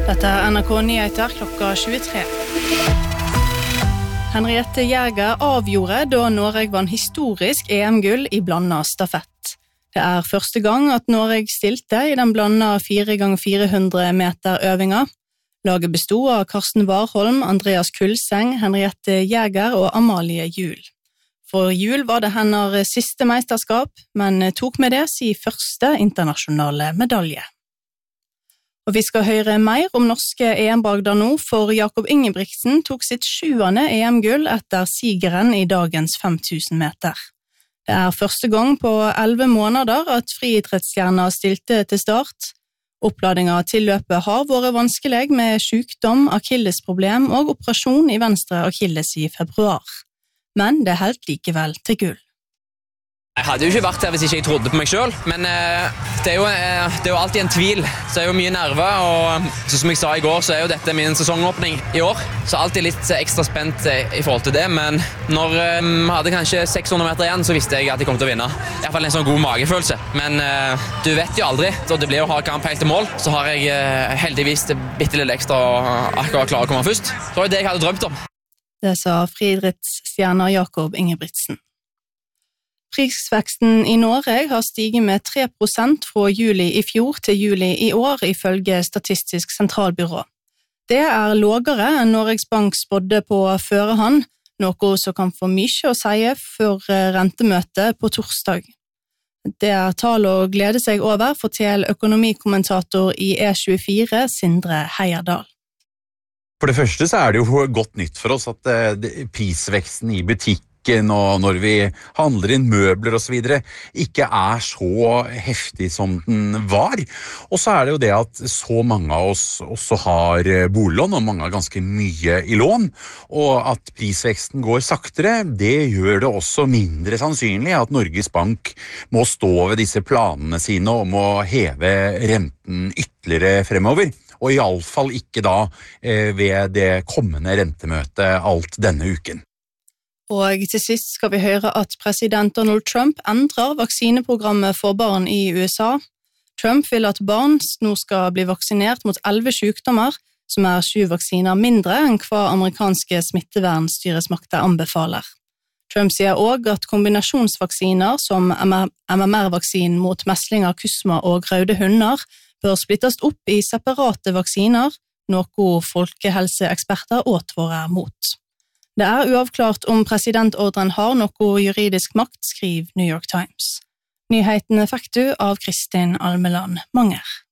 Dette NRK Nyheter klokka 23. Henriette Jäger avgjorde da Norge vann historisk EM-gull i blandet stafett. Det første gang at Norge stilte i den blandet 4x400 meter øvinga. Laget bestod av Karsten Warholm, Andreas Kulseng, Henriette Jäger og Amalie Juel. For Juel var det hennes siste mesterskap, men tok med det sin første internasjonale medalje. Og vi skal høre mer om norske EM-bragder nå, for Jakob Ingebrigtsen tok sitt 7. EM-gull etter sigeren i dagens 5000 meter. Det første gang på 11 måneder at friidrettsstjerner stilte til start. Oppladningen til løpet har vært vanskelig med sykdom, akillesproblem og operasjon i venstre akilles i februar. Men det helt likevel til gull. Jeg hadde jo ikke vært her hvis ikke jeg trodde på meg selv, men det er jo alltid en tvil, så det er jo mye nerver, og som jeg sa i går, så er jo dette min sesongåpning i år, så alltid litt ekstra spent i forhold til det, men når vi hadde kanskje 600 meter igjen, så visste jeg at jeg kom til å vinne. I hvert fall en sånn god magefølelse, men du vet jo aldri, så det blir å ha kamp helt til mål, så har jeg heldigvis det bitte litt ekstra akkurat klare å komme først. Det var jo det jeg hadde drømt om. Det sa friidrettsstjerner Jakob Ingebrigtsen. Prisveksten i Norge har stiget med 3% fra juli i fjor til juli i år, ifølge Statistisk sentralbyrå. Det lavere enn Norges Bank spådde på førehånd, noe som kan få mye å si for rentemøtet på torsdag. Det tall å glede seg over, forteller økonomikommentator i E24, Sindre Heierdal. For det første så det jo godt nytt for oss at prisveksten i butikken og når vi handler inn møbler og så videre, ikke så heftig som den var. Og så det jo det at så mange av oss også har boliglån, og mange har ganske mye i lån, og at prisveksten går saktere, det gjør det også mindre sannsynlig at Norges Bank må stå ved disse planene sine om å heve renten ytterligere fremover. Og i alle fall ikke da ved det kommende rentemøtet alt denne uken. Og til sist skal vi høre at president Donald Trump endrer vaksineprogrammet for barn i USA. Trump vil at barn nå skal bli vaksinert mot 11 sykdommer, som 7 vaksiner mindre enn hva amerikanske smittevernstyresmakter anbefaler. Trump sier også at kombinasjonsvaksiner som MMR-vaksinen mot meslinger, kusma og røde hunder bør splittes opp i separate vaksiner, noe folkehelseeksperter advarer mot. Det uavklart om presidentordren har noe juridisk makt, skriver New York Times. Nyhetene fikk du av Kristin Almeland Manger.